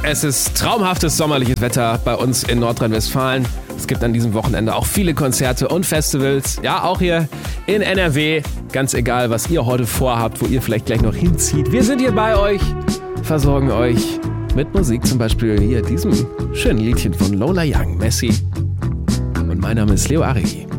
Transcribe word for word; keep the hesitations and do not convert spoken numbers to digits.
Es ist traumhaftes sommerliches Wetter bei uns in Nordrhein-Westfalen. Es gibt an diesem Wochenende auch viele Konzerte und Festivals. Ja, auch hier in N R W. Ganz egal, was ihr heute vorhabt, wo ihr vielleicht gleich noch hinzieht. Wir sind hier bei euch, versorgen euch mit Musik. Zum Beispiel hier diesem schönen Liedchen von Lola Young, Messi. Und mein Name ist Leo Arigi.